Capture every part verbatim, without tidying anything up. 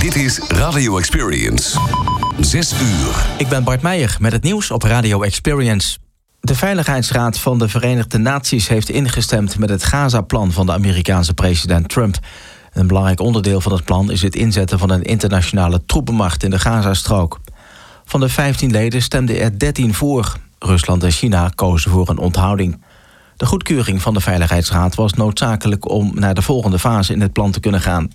Dit is Radio Experience. Zes uur. Ik ben Bart Meijer met het nieuws op Radio Experience. De Veiligheidsraad van de Verenigde Naties heeft ingestemd met het Gaza-plan van de Amerikaanse president Trump. Een belangrijk onderdeel van het plan is het inzetten van een internationale troepenmacht in de Gazastrook. Van de vijftien leden stemden er dertien voor. Rusland en China kozen voor een onthouding. De goedkeuring van de Veiligheidsraad was noodzakelijk om naar de volgende fase in het plan te kunnen gaan.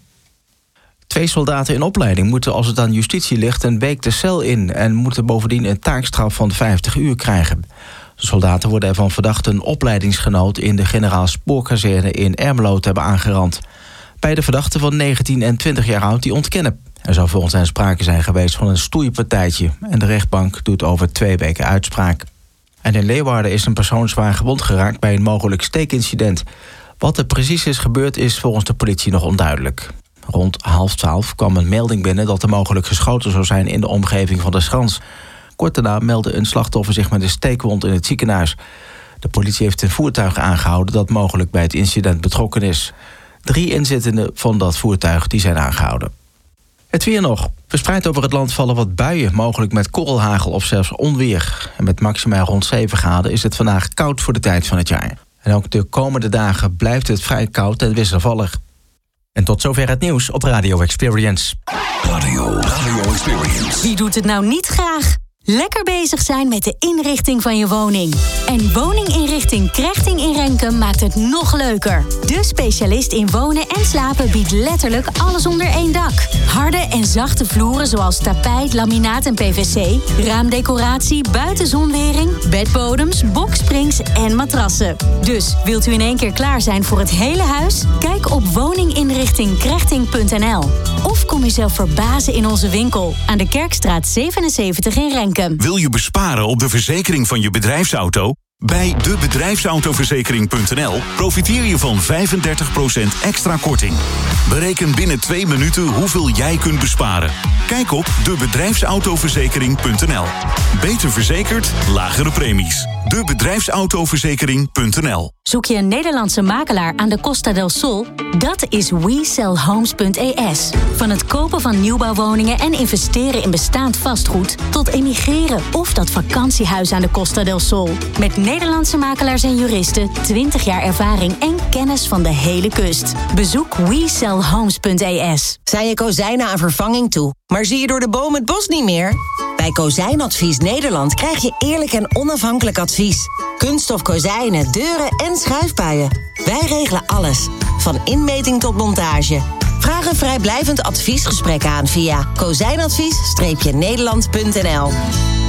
Twee soldaten in opleiding moeten, als het aan justitie ligt, een week de cel in en moeten bovendien een taakstraf van vijftig uur krijgen. De soldaten worden ervan verdacht een opleidingsgenoot in de generaal Spoorkazerne in Ermelo te hebben aangerand. Beide verdachten van negentien en twintig jaar oud die ontkennen. Er zou volgens hen sprake zijn geweest van een stoeipartijtje en de rechtbank doet over twee weken uitspraak. En in Leeuwarden is een persoon zwaar gewond geraakt bij een mogelijk steekincident. Wat er precies is gebeurd is volgens de politie nog onduidelijk. Rond half twaalf kwam een melding binnen dat er mogelijk geschoten zou zijn in de omgeving van de Schans. Kort daarna meldde een slachtoffer zich met een steekwond in het ziekenhuis. De politie heeft een voertuig aangehouden dat mogelijk bij het incident betrokken is. Drie inzittenden van dat voertuig die zijn aangehouden. Het weer nog. Verspreid over het land vallen wat buien, mogelijk met korrelhagel of zelfs onweer. En met maxima rond zeven graden is het vandaag koud voor de tijd van het jaar. En ook de komende dagen blijft het vrij koud en wisselvallig. En tot zover het nieuws op Radio Experience. Radio, Radio Experience. Wie doet het nou niet graag? Lekker bezig zijn met de inrichting van je woning. En woninginrichting Krechting in Renkum maakt het nog leuker. De specialist in wonen en slapen biedt letterlijk alles onder één dak. Harde en zachte vloeren zoals tapijt, laminaat en P V C, raamdecoratie, buitenzonwering, bedbodems, boksprings en matrassen. Dus wilt u in één keer klaar zijn voor het hele huis? Kijk op woninginrichting krechting punt n l. Of kom jezelf verbazen in onze winkel aan de Kerkstraat zevenenzeventig in Renkum. Wil je besparen op de verzekering van je bedrijfsauto? Bij de bedrijfsautoverzekering punt n l profiteer je van vijfendertig procent extra korting. Bereken binnen twee minuten hoeveel jij kunt besparen. Kijk op de bedrijfsautoverzekering punt n l. Beter verzekerd, lagere premies. de bedrijfsautoverzekering punt n l. Zoek je een Nederlandse makelaar aan de Costa del Sol? Dat is we sell homes punt e s. Van het kopen van nieuwbouwwoningen en investeren in bestaand vastgoed tot emigreren of dat vakantiehuis aan de Costa del Sol. Met Nederlandse makelaars en juristen, twintig jaar ervaring en kennis van de hele kust. Bezoek we sell homes punt e s. Zijn je kozijnen aan vervanging toe, maar zie je door de boom het bos niet meer? Bij Kozijnadvies Nederland krijg je eerlijk en onafhankelijk advies. Kunststof kozijnen, deuren en schuifpuien. Wij regelen alles, van inmeting tot montage. Vraag een vrijblijvend adviesgesprek aan via kozijnadvies nederland punt n l.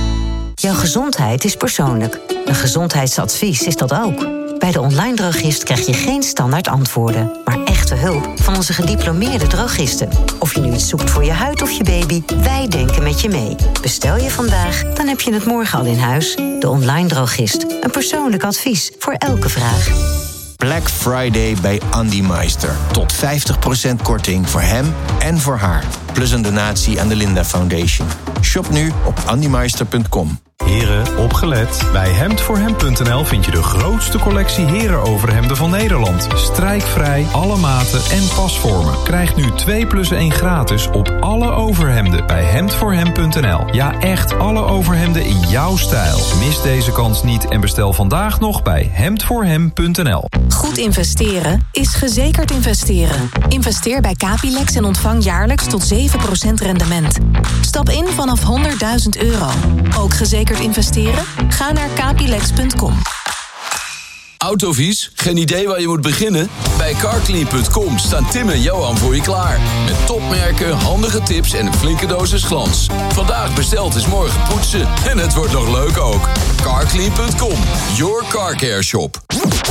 Jouw gezondheid is persoonlijk. Een gezondheidsadvies is dat ook. Bij de online drogist krijg je geen standaard antwoorden, maar echte hulp van onze gediplomeerde drogisten. Of je nu iets zoekt voor je huid of je baby, wij denken met je mee. Bestel je vandaag, dan heb je het morgen al in huis. De online drogist. Een persoonlijk advies voor elke vraag. Black Friday bij Andy Meister. Tot vijftig procent korting voor hem en voor haar. Plus een donatie aan de Linda Foundation. Shop nu op andy meister punt com. Heren, opgelet. Bij hemd voor hem punt n l vind je de grootste collectie herenoverhemden van Nederland. Strijkvrij, alle maten en pasvormen. Krijg nu twee plus één gratis op alle overhemden bij hemd voor hem punt n l. Ja, echt alle overhemden in jouw stijl. Mis deze kans niet en bestel vandaag nog bij hemd voor hem punt n l. Goed investeren is gezekerd investeren. Investeer bij Capilex en ontvang jaarlijks tot zeven procent rendement. Stap in vanaf honderdduizend euro. Ook gezekerd investeren? Ga naar capilex punt com. Autovies? Geen idee waar je moet beginnen? Bij carclean punt com staan Tim en Johan voor je klaar. Met topmerken, handige tips en een flinke dosis glans. Vandaag besteld is morgen poetsen. En het wordt nog leuk ook. carclean punt com, your car care shop.